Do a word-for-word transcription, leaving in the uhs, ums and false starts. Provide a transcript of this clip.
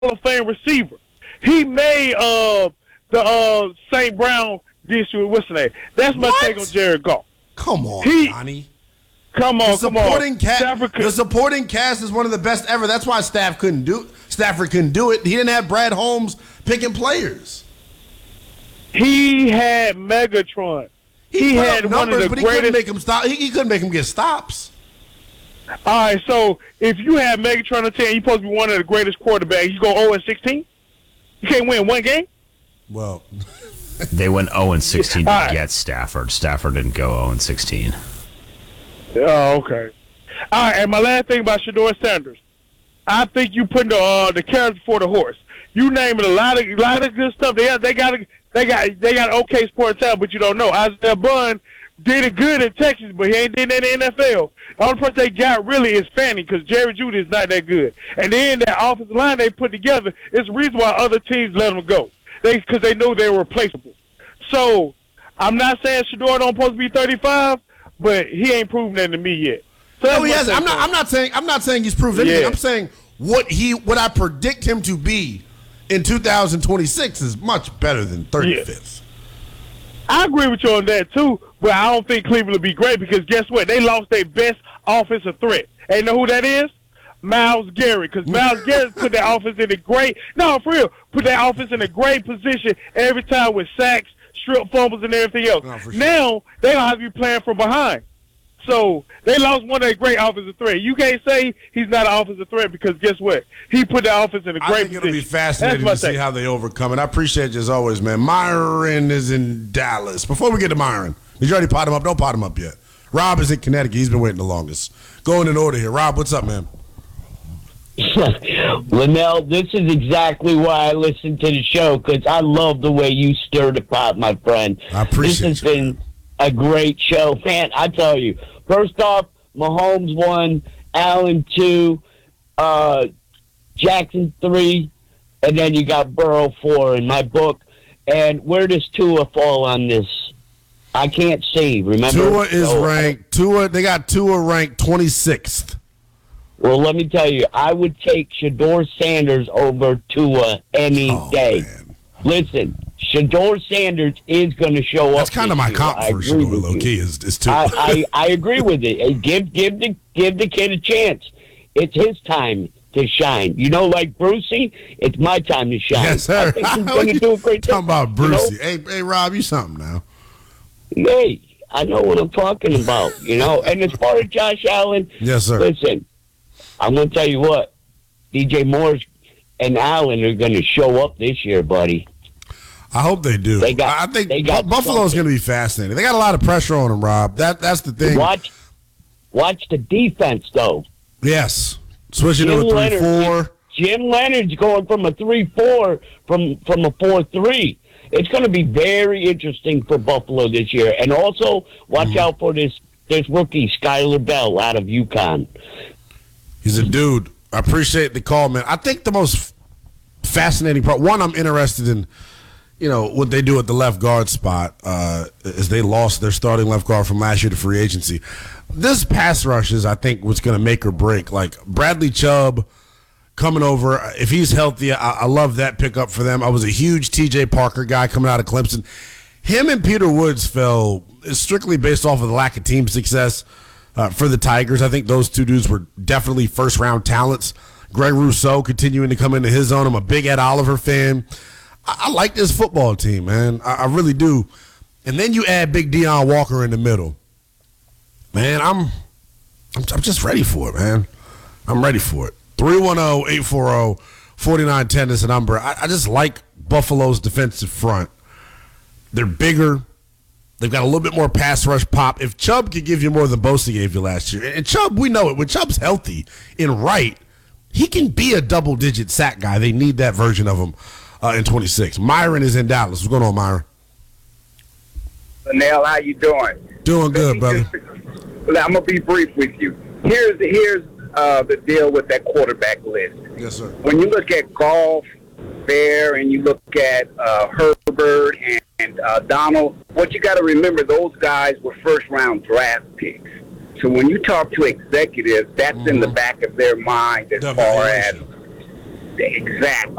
of Fame receiver. He made uh, the uh, Saint Brown district. What's the name? That's my What? take on Jared Goff. Come on, He- Johnny. Come on, The come on. supporting, ca- Stafford could- the supporting cast is one of the best ever. That's why Staff couldn't do Stafford couldn't do it. He didn't have Brad Holmes picking players. He had Megatron. He, He put had up one of numbers, the but he couldn't greatest- make him stop. He, he couldn't make him get stops. All right, so if you have Megatron on ten, you're supposed to be one of the greatest quarterbacks. You go oh and sixteen? You can't win one game? Well, They went oh and sixteen to All right. get Stafford. Stafford didn't go oh and sixteen. Oh, okay. All right, and my last thing about Shedeur Sanders. I think you put the uh, the carrot before the horse. You naming a lot of a lot of good stuff. They got they got they got they got okay sports talent, but you don't know. Isaiah Bunn did it good in Texas, but he ain't did that in the N F L. The only person they got really is Fanning, because Jerry Jeudy is not that good. And then that offensive line they put together is the reason why other teams let them go. They because they know they were replaceable. So I'm not saying Shedeur don't supposed to be thirty-five, but he ain't proven that to me yet. So no, that's he my has. take I'm not. on it. I'm not saying. I'm not saying he's proved anything. Yeah. I'm saying what he, what I predict him to be in two thousand twenty-six is much better than thirty-fifth. I agree with you on that too, but I don't think Cleveland will be great because guess what? They lost their best offensive threat. And you know who that is? Myles Garrett. Because Myles Garrett put that offense in a great, no, for real, put that offense in a great position every time with sacks, strip fumbles, and everything else. No, for sure. Now, they don't have to be playing from behind. So they lost one of their great offensive threat. You can't say he's not an offensive threat because guess what? He put the offense in a great I think position. it'll be fascinating That's to my see take. how they overcome it. I appreciate you as always, man. Myron is in Dallas. Before we get to Myron, did you already pot him up? Don't pot him up yet. Rob is in Connecticut. He's been waiting the longest. Going in order here. Rob, what's up, man? Linnell, this is exactly why I listen to the show, because I love the way you stir the pot, my friend. I appreciate This has you. been a great show. Man, I tell you, first off, Mahomes one, Allen two, uh, Jackson three, and then you got Burrow four in my book. And where does Tua fall on this? I can't see, remember? Tua is So, ranked. Tua, they got Tua ranked twenty-sixth. Well, let me tell you, I would take Shedeur Sanders over Tua any Oh, day. man. Listen, Shedeur Sanders is going to show up. That's kind of this my year. comp I for agree Shedeur, with low you. key, is, is Tua. I, I, I agree with it. Hey, Give give the give the kid a chance. It's his time to shine. You know, like Brucey, it's my time to shine. yes, sir. I think he's going to do a great Talking job. about You know? Brucey. Hey, hey, Rob, you something now. Hey, I know what I'm talking about, you know. And as far as Josh Allen, Yes, sir. listen, I'm going to tell you what, D J Morris and Allen are going to show up this year, buddy. I hope they do. They got- I think they got Bu- Buffalo's something. going to be fascinating. They got a lot of pressure on them, Rob. That That's the thing. Watch, watch the defense, though. Yes. Switching to Jim a three Leonard. four. Jim Leonard's going from a three four from from a four three. It's going to be very interesting for Buffalo this year. And also, watch Mm-hmm. out for this this rookie, Skylar Bell, out of UConn. He's a dude. I appreciate the call, man. I think the most f- fascinating part, one, I'm interested in, you know, what they do at the left guard spot, uh, is they lost their starting left guard from last year to free agency. This pass rush is, I think, what's going to make or break. Like, Bradley Chubb coming over, if he's healthy, I, I love that pickup for them. I was a huge T J Parker guy coming out of Clemson. Him and Peter Woods fell strictly based off of the lack of team success uh, for the Tigers. I think those two dudes were definitely first-round talents. Greg Rousseau continuing to come into his own. I'm a big Ed Oliver fan. I, I like this football team, man. I, I really do. And then you add Big Deion Walker in the middle. Man, I'm, I'm I'm just ready for it, man. I'm ready for it. three one zero, eight four zero, four nine one zero is the number. I, I just like Buffalo's defensive front. They're bigger. They've got a little bit more pass rush pop. If Chubb could give you more than Bosa gave you last year, and Chubb, we know it. When Chubb's healthy and right, he can be a double-digit sack guy. They need that version of him uh, in twenty-six. Myron is in Dallas. What's going on, Myron? Nell, how you doing? Doing good, brother. I'm gonna be brief with you. Here's here's uh, the deal with that quarterback list. Yes, sir. When you look at Goff, Bear, and you look at uh, Herbert and, and uh, Donald, what you got to remember, those guys were first round draft picks. So when you talk to executives, that's in the back of their mind as far as Evaluation. the exact